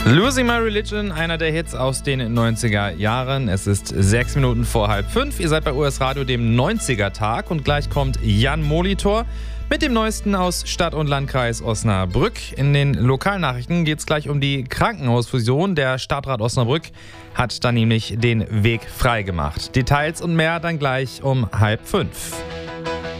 Losing My Religion, einer der Hits aus den 90er Jahren. Es ist 6 Minuten vor 4:30. Ihr seid bei US Radio, dem 90er-Tag. Und gleich kommt Jan Molitor mit dem Neuesten aus Stadt- und Landkreis Osnabrück. In den Lokalnachrichten geht es gleich um die Krankenhausfusion. Der Stadtrat Osnabrück hat da nämlich den Weg freigemacht. Details und mehr dann gleich um 4:30.